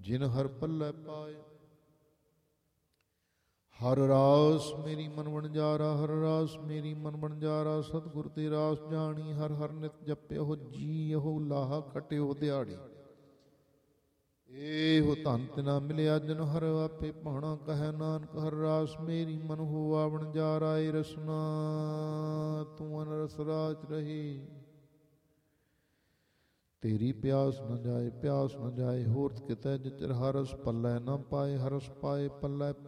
ਜਿਨ ਹਰ ਪੱਲੇ ਪਾਏ। ਹਰ ਰਾਸ ਮੇਰੀ ਮਨ ਵਣਜਾਰਾ, ਹਰ ਰਾਸ ਮੇਰੀ ਮਨ ਵਣਜਾਰਾ। ਸਤਿਗੁਰ ਤੇ ਰਾਸ ਜਾਣੀ, ਹਰ ਹਰ ਨਿਤ ਜਪਿਓ ਜੀਓ, ਲਾਹਾ ਖਟਿਓ ਦਿਹਾੜੀ। ਇਹੋ ਧਨ ਤਿਨਾ ਮਿਲਿਆ ਜਿਨ ਹਰ ਆਪੇ ਭਾਣਾ, ਕਹੈ ਨਾਨਕ ਹਰ ਰਾਸ ਮੇਰੀ ਮਨ ਹੋਆ ਵਣਜਾਰਾ। ਏ ਰਸਨਾ ਤੂੰ ਅਨ ਰਸ ਰਾਜ ਰਹੀ, ਤੇਰੀ ਪਿਆਸ ਨ ਜਾਏ, ਪਿਆਸ ਨ ਜਾਏ। ਹੋਰਤ ਕਿਤੈ ਜਿਚਰ ਹਰ ਰਸ ਪੱਲੇ ਨਾ ਪਾਏ, ਹਰ ਰਸ ਪਾਏ ਪੱਲੇ